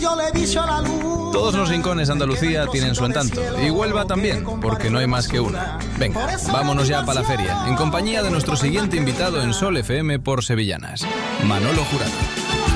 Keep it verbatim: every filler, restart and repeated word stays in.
yo le he dicho a la luz. Todos los rincones de Andalucía tienen su encanto. Y Huelva también, porque no hay más que una. Venga, vámonos ya para la feria, en compañía de nuestro siguiente invitado en Sol F M por Sevillanas, Manolo Jurado.